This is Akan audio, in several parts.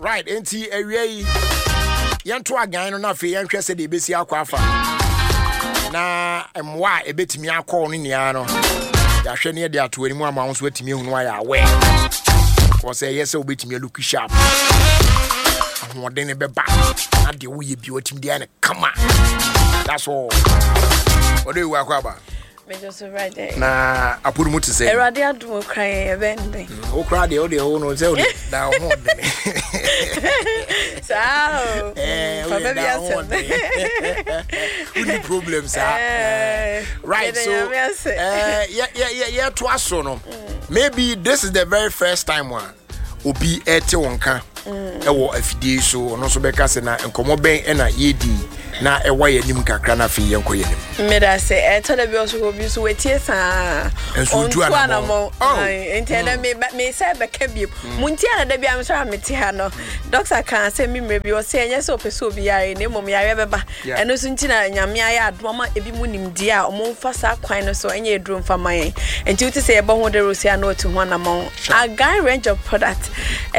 Right, enti ewie yanto agan no na fe yanhwe se de besi akwa afa. Na emwa ebetimi akọ no nia no. Ya hwe ne de ato animu ama won so atimi ehunu aya awe. Ko say yes obetimi look sharp. Ahode ne beba. Na de wo ye bi otimi de na kama. That's all. What do you work about? Me just right there. Na apuru muti say. Erade adu kran event. O kra de o de o no say o de da ho de. So, Papa be answer. Any problems right, so yeah to us no. Maybe this is the very first time one obi ete wonka ewo afidie so no so beka se na enkomo ben na yedi na ewa yanim kakra na fi yenko yanim me da se eto da bi oso obi so wetie sa ontu anamo entena me say beka bi munti ana da bi am so amete ha no doctor kan say me mre bi o say enye so pese obi yare na mom yare beba eno so nti na nyame aye adoma ebi munim di a omo fa sa kwan no so enye eduro mfa man enti uti say eba ho de rosia na otu ho anamo a guy range of product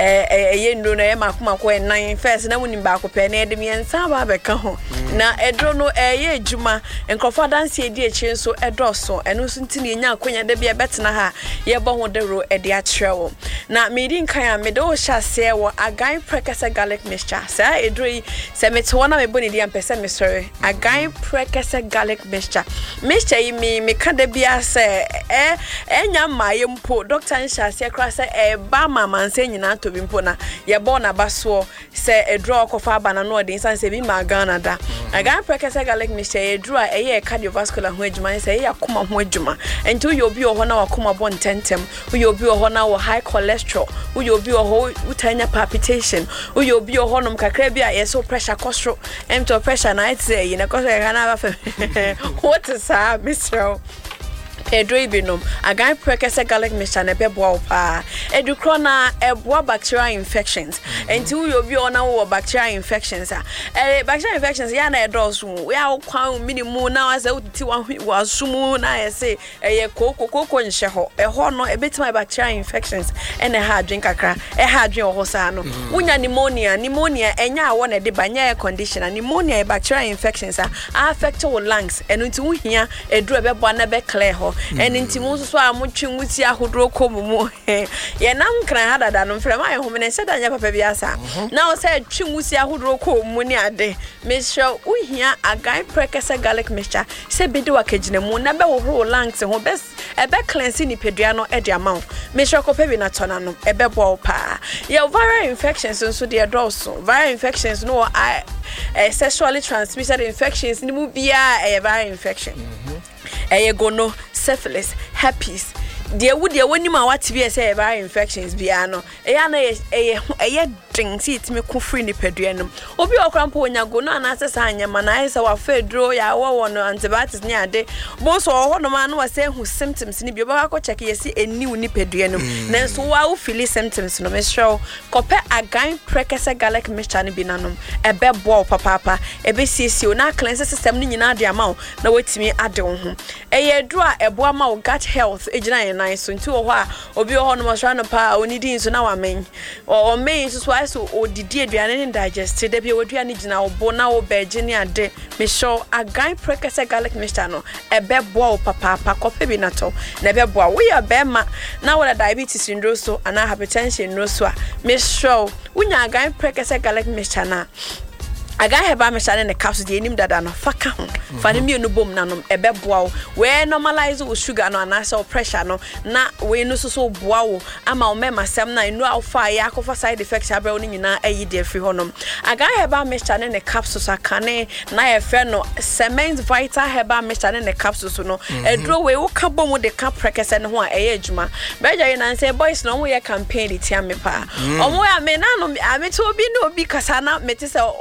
ye ndo na ye makoma ko nan first na munim ba ko pe na edem yensa ba beka ho na edro no ye adwuma enkrofo dance edi echi nso edoso eno so ntini nya akonya da bia betena ha ye bo ho de ro edi a trewo na medi nkan a mede o hyase wo agan prekese garlic mixture sa edro yi se mete wona me boni di ampese me sorry agan prekese garlic mixture yi me ka da bia se enya maye mpo doctor hyase kra se ba mama nse nyina to bi mpo na ye bo na baso se edro kofa aba na no odi nsan se bi ma Ghana da agan prekese garlic mixture edro a eye cardiovascular ho adwuma se ye akoma ho adwuma enti wo obi o ho na wakoma bo ntentem wo obi o ho na wo high cholesterol wo obi o ho utanya palpitation wo obi o ho nom kakra bi a ye so pressure cholesterol emto pressure na it say na cholesterol kana ba what is that Mr. Pedro Ibinom, agan prekese garlic mixture na beboa pa. Edukro na eboa bacterial infections. Enti wo obi ona wo bacterial infections a. Bacterial infections ya na edosu. We a kwan minimum na asa uti wa sumu na ye say eye kokoko nhye ho. Ho no ebetima bacterial infections ene ha adwen kakra. Ha adwen ho sa no. Unya pneumonia enya awo na de banya condition. Pneumonia bacterial infections a affect your lungs. Eno nti wo hia eduru beboa na be clear ho. And intimu so amutwi nwuti ahodro komumu ye nam kran hadada no mframa ye homene se danya papa biasa na o se twi nwuti ahodro komumu ni ade me sure uhia agan prekese garlic mixture se bedi wakagina mu na be wo lungs ho best ebe cleanse ni pedua no e de amount me sure ko pebi na tona no ebe bo pa ye viral infections nso de doso viral infections no sexually transmitted infections ni mu bia viral infection gono syphilis herpes de woni ma wati bi say viral infections bia no na ding see it me ku free ni pedua no obi okrampo onya gono ana asesa anyama na ayesa wa fedro ya wo no antibiotics ni ade bo so ho no ma no wa say hu symptoms ni bi ba ko check yesi eniu ni pedua no na so wa wo feel symptoms no me show kope agan prekese garlic mixture ni bi nanom ebe bo papa ebe siesi na cleanse system ni nyina ade ama na watimi ade wo ho dro a ebo ama wo gut health ejina nine so nti wo ho a obi ho no mo sha no pa onidi nso na wa men o men so so odidi aduane ni digest de bi oduane gina obo na wo beje ni ade me show agan prekese garlic mixture no ebe bo papa kope bi na to na ebe bo we ya be ma na wo diabetes ndro so ana hypertension ndro so a me show unya agan prekese garlic mixture na aga heba me shane ne capsule de enim dada no faka ho fa ne mienu bom nanom ebeboa wo we normalize wo sugar no anasa pressure no na we no so boa wo ama wo mema sem na enu alfa ya akofa side effects abra wo nyina ayi de free honom aga heba me shane ne capsules akane na ye fe no cement vital heba me shane ne capsules no edro we wo ka bom de ka prekese ne ho a eye adwuma beja ye nan say boys no wo ye campaign de tia me pa omo ya me na no amete obi no obi kasa na mete se wo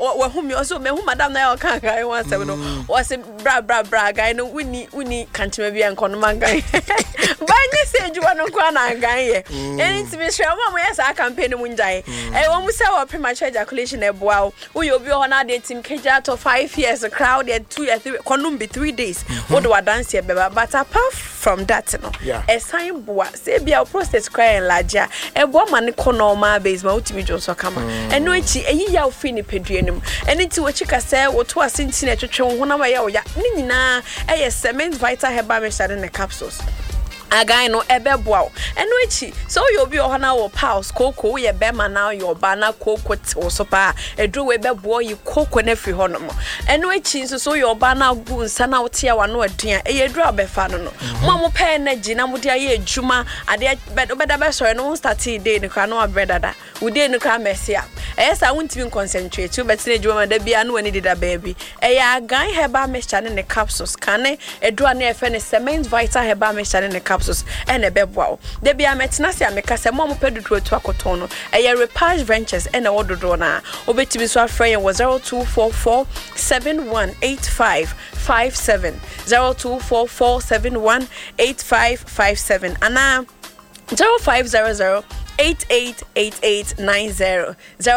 me also me who madam na oka guy one say no was bra guy no uni kantima bia nkono man guy banye say ju wano kwa na guy ye enti me hwe mo yes a campaign mu njai wo mu say wo premature ejaculation e boa wo yo bi ho na de team keja to 5 years crowd 2 years 3 konum be 3 days wo do dance ye beba but apart from that no a sign boa say bia process cry enlarge e boa man ko normal base ma utimi jo so kama eno echi eyi ya ofi ni peduanim eni ti wo chika say wo to asenti na twetwe ho na ma ya wo ya ni nyina e cement vital herbal mixture in the capsules again no ebeboa eno echi so you obi ohana wo pause koko ye bema na your bana koko so pa edru we beboa yi koko na fi hono mo eno echi so your bana gu nsa na wotia wa no aduan e yedru abefa no no mo pe energy na mo dia ye adwuma ade beda be so no start day ni kwa no abredada we dey no ka mesia esa wontimi concentrate you better adwuma da bia no ani dida baby e ya again herbal mixture in the capsules kane edru na e fe ne cement vital herbal mixture in the capsules and a beboa. They be a metinasi amekase mo pedudu to akoton no. Eye Repage Ventures and a ododo na. Obetimi so afrey was 0244718557 0244718557 ana 0500 888890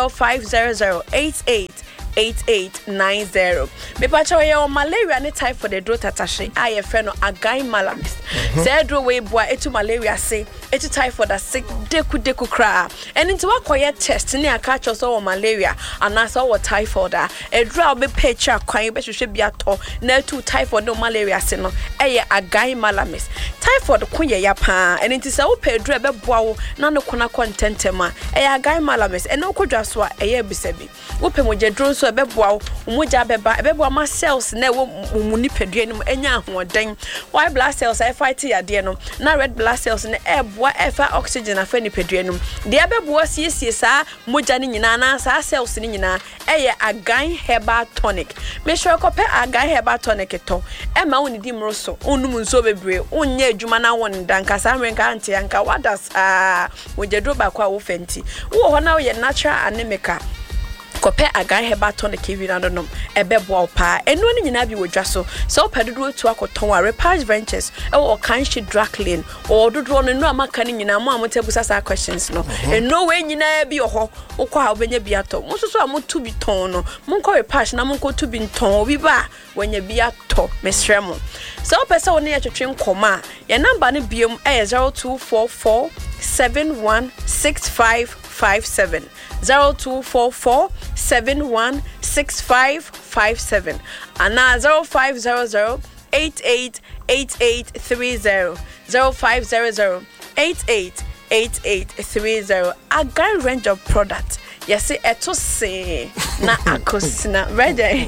0500888890. Me pacho ye o malaria ne typhoid the dro tatashe aye fe no agai malamis. Say dro we boa etu malaria say etu typhoid sick deku kra. And into akoye test ne aka cho so malaria anasa wo typhoid e dro be picture kwan be hwehwe bia to na etu typhoid no malaria se no eye agai malamis. Typhoid kun ye ya pa and into say wo pedro be boa wo na no kona contentema eye agai malamis e no kodwa so a eye bisabi. Wo pe mo je dro so ebeboa umoja beba ebeboa ma cells na wo muni pedua nim enya ahoden white blood cells I fight ya de no na red blood cells na eboa efa oxygen afa ni pedua nim de ebeboa siesie sa moja ni nyina na sa cells ni nyina eye agan herbal tonic me sure ko pe agan herbal tonic to e ma woni di mroso onum nso bebre onye adwuma na won danka sa mrenka anti anka wadas wo je dro ba kwa wo fenti wo ho na wo ye natural anemica kope agai heba to na kewi na no ebeboa pa eno ni nyina bi wodwa so pedodo to akoton a Repage Ventures e wo kanshi Draclin o dodo no no amaka ni nyina mo amotebusa sa questions no eno we nyina bi oho ukwa obenya bi ato mo so amotu bi ton no mo nko Repage na mo nko tu bi ton obi ba wanya bi ato mesremo so pesa woni ya twetwe nkoma ya number ne biom e 0244716557 0244716557 and 0500888830 0500888830 a grand range of products. Yes, eto se na akosina ready.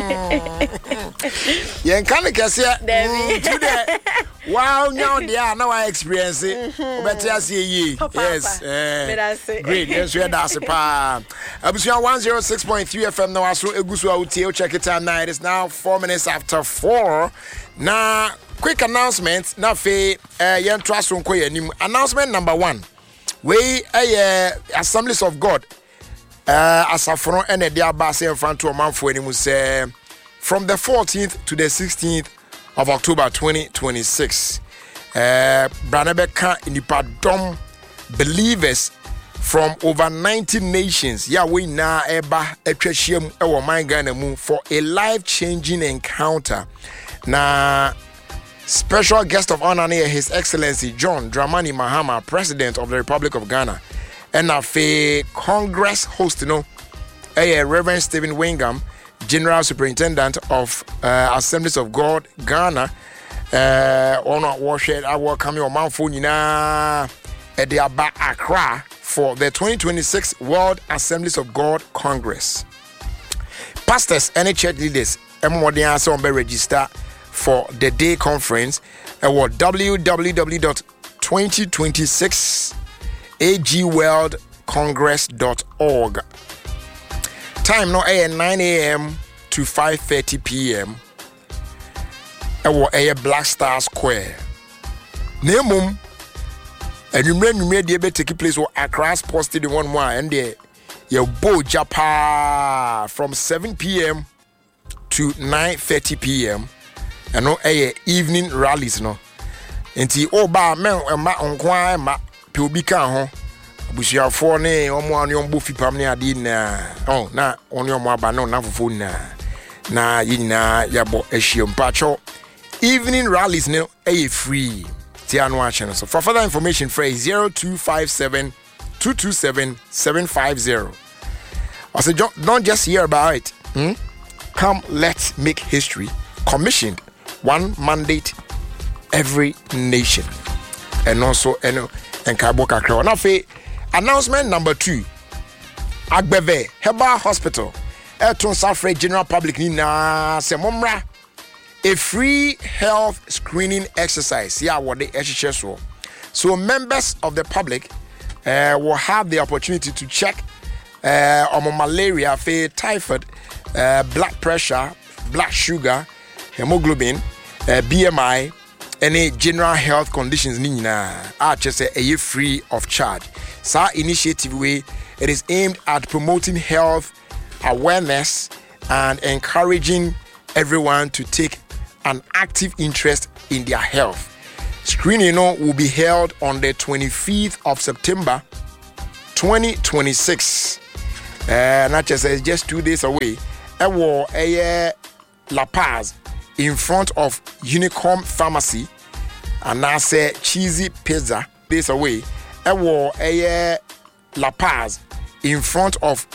Yen kan kese today. Wow, now there now I experience it. Better as ye. Yes. Great. Yes, we are that's pa. Abusia 106.3 FM now aso egusu audio check it out now. It is now 4 minutes after 4. Na quick announcement na fe yen trust nko yanim. Announcement number 1. We Assemblies of God asafron ene dia ba se mfanto manfo ani mu se from the 14th to the 16th of October 2026 Branabeka nipadom believers from over 90 nations ya we na eba atwahiem e wo man Ghana mu for a life-changing encounter. Na special guest of honor here, His Excellency John Dramani Mahama, President of the Republic of Ghana. And a Congress host, Reverend Stephen Wingham, General Superintendent of Assemblies of God, Ghana. Honor worship, I welcome your man for Nina at the Aba Accra for the 2026 World Assemblies of God Congress. Pastors and church leaders, register for the day conference at www.2026agworldcongress.org. Time no 9 a.m. to 5:30 p.m. at Black Star Square. Nemum and you may be take place or Accra Sports Stadium 1 more and there your boja pa from 7 p.m. to 9:30 p.m. and no evening rallies no. Enti oba men ma onkwa ma pe obi kan ho abusuafo ne omo ane ombo fipam ne ade na na oni omo aba no na fofo na yina yabo ehiem pacho evening rallies no free ti anu action. So for further information phrase 0257 227 750. I said don't just hear about it. Come, let's make history. Commissioned, one mandate every nation. And also and Kaboka Crow. Now announcement number 2. Agbeve Heba Hospital. Elton Safre General Public Nina Semomra. A free health screening exercise. Yeah, what they HHS. So members of the public will have the opportunity to check on malaria, typhoid, blood pressure, blood sugar, hemoglobin, BMI, any general health conditions just say free of charge. So initiative way it is aimed at promoting health awareness and encouraging everyone to take an active interest in their health. Screening will be held on the 25th of September 2026. Not just 2 days away. La Paz in front of Unicom Pharmacy and I say Cheesy Pizza days away. La Paz in front of